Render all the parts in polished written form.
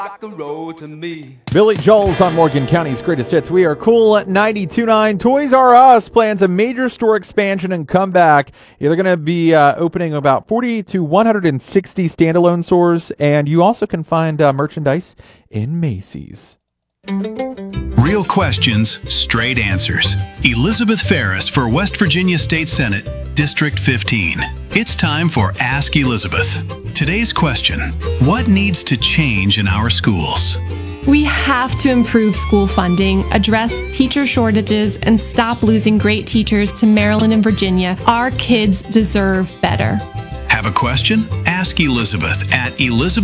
like a road to me. Billy Joel's on Morgan County's Greatest Hits. We are cool at 92.9. Toys R Us plans a major store expansion and comeback. They're going to be opening about 40 to 160 standalone stores, and you also can find merchandise in Macy's. Real questions, straight answers. Elizabeth Ferris for West Virginia State Senate, District 15. It's time for Ask Elizabeth. Today's question: what needs to change in our schools? We have to improve school funding, address teacher shortages, and stop losing great teachers to Maryland and Virginia. Our kids deserve better. Have a question? Ask Elizabeth at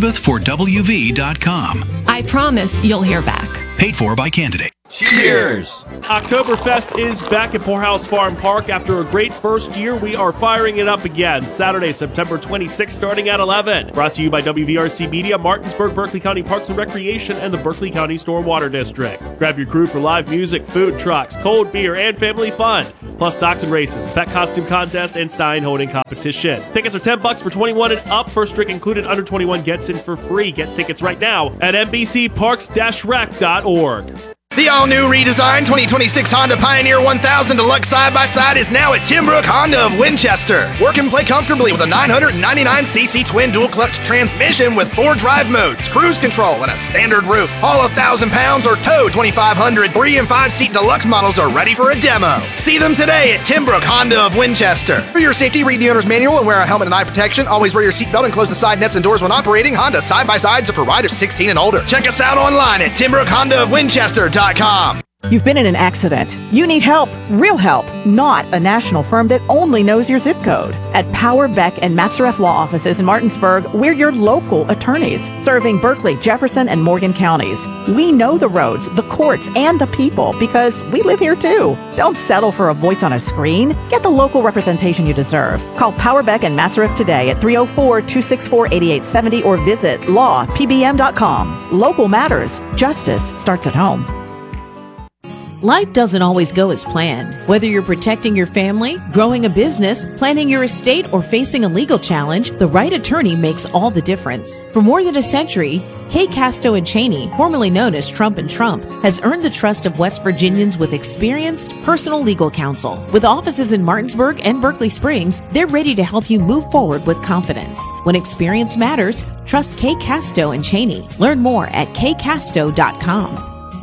elizabethforwv.com. I promise you'll hear back. Paid for by candidate. Cheers! Oktoberfest is back at Poorhouse Farm Park. After a great first year, we are firing it up again. Saturday, September 26th, starting at 11. Brought to you by WVRC Media, Martinsburg, Berkeley County Parks and Recreation, and the Berkeley County Stormwater District. Grab your crew for live music, food trucks, cold beer, and family fun. Plus dachshund races, pet costume contest, and Stein holding competition. Tickets are $10 for 21 and up. First drink included. Under 21 gets in for free. Get tickets right now at nbcparks-rec.org. The all-new redesigned 2026 Honda Pioneer 1000 Deluxe Side-by-Side is now at Tim Brook Honda of Winchester. Work and play comfortably with a 999cc twin dual-clutch transmission with 4 drive modes, cruise control, and a standard roof. Haul 1,000 pounds or tow 2,500. 3- and 5-seat deluxe models are ready for a demo. See them today at Tim Brook Honda of Winchester. For your safety, read the owner's manual and wear a helmet and eye protection. Always wear your seatbelt and close the side nets and doors when operating. Honda Side-by-Sides are for riders 16 and older. Check us out online at TimBrookHondaofWinchester.com. You've been in an accident. You need help, real help, not a national firm that only knows your zip code. At Power, Beck, and Matsareff Law Offices in Martinsburg, we're your local attorneys, serving Berkeley, Jefferson, and Morgan counties. We know the roads, the courts, and the people because we live here too. Don't settle for a voice on a screen. Get the local representation you deserve. Call Power, Beck, and Matsareff today at 304-264-8870 or visit lawpbm.com. Local matters. Justice starts at home. Life doesn't always go as planned. Whether you're protecting your family, growing a business, planning your estate, or facing a legal challenge, the right attorney makes all the difference. For more than a century, Kay Casto and Cheney, formerly known as Trump & Trump, has earned the trust of West Virginians with experienced, personal legal counsel. With offices in Martinsburg and Berkeley Springs, they're ready to help you move forward with confidence. When experience matters, trust Kay Casto and Cheney. Learn more at kcasto.com.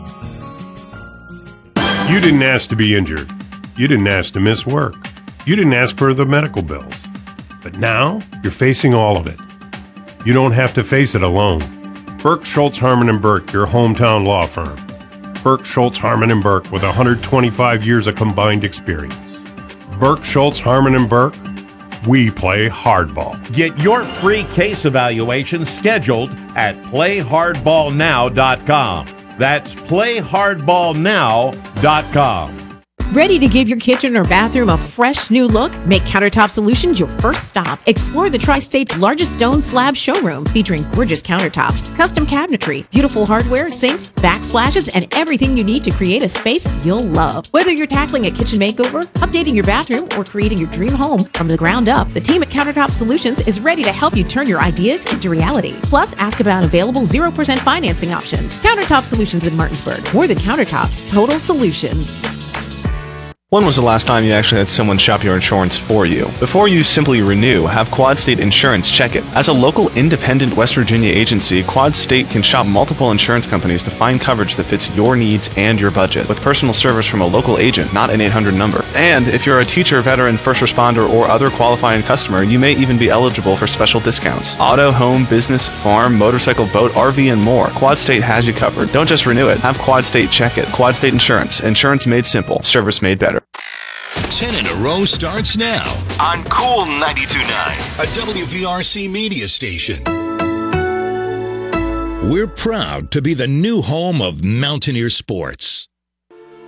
You didn't ask to be injured. You didn't ask to miss work. You didn't ask for the medical bills. But now, you're facing all of it. You don't have to face it alone. Burke, Schultz, Harmon & Burke, your hometown law firm. Burke, Schultz, Harmon & Burke with 125 years of combined experience. Burke, Schultz, Harmon & Burke, we play hardball. Get your free case evaluation scheduled at playhardballnow.com. That's playhardballnow.com. Ready to give your kitchen or bathroom a fresh new look? Make Countertop Solutions your first stop. Explore the Tri-State's largest stone slab showroom featuring gorgeous countertops, custom cabinetry, beautiful hardware, sinks, backsplashes, and everything you need to create a space you'll love. Whether you're tackling a kitchen makeover, updating your bathroom, or creating your dream home from the ground up, the team at Countertop Solutions is ready to help you turn your ideas into reality. Plus, ask about available 0% financing options. Countertop Solutions in Martinsburg. More than countertops, total solutions. When was the last time you actually had someone shop your insurance for you? Before you simply renew, have Quad State Insurance check it. As a local independent West Virginia agency, Quad State can shop multiple insurance companies to find coverage that fits your needs and your budget, with personal service from a local agent, not an 800 number. And if you're a teacher, veteran, first responder, or other qualifying customer, you may even be eligible for special discounts. Auto, home, business, farm, motorcycle, boat, RV, and more. Quad State has you covered. Don't just renew it. Have Quad State check it. Quad State Insurance. Insurance made simple. Service made better. 10 in a row starts now on Cool 92.9, a WVRC media station. We're proud to be the new home of Mountaineer Sports.